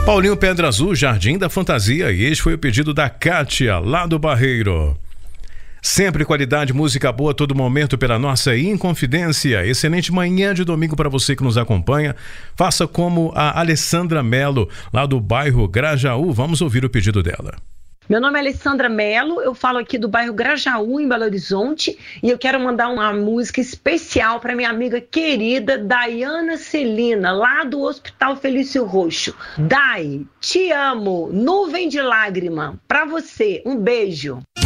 Paulinho Pedra Azul, Jardim da Fantasia, e este foi o pedido da Kátia, lá do Barreiro. Sempre qualidade, música boa a todo momento pela nossa Inconfidência. Excelente manhã de domingo para você que nos acompanha. Faça como a Alessandra Melo, lá do bairro Grajaú. Vamos ouvir o pedido dela. Meu nome é Alessandra Melo, eu falo aqui do bairro Grajaú, em Belo Horizonte, e eu quero mandar uma música especial para minha amiga querida Daiana Celina, lá do Hospital Felício Roxo. Dai, te amo, nuvem de lágrima, para você, um beijo.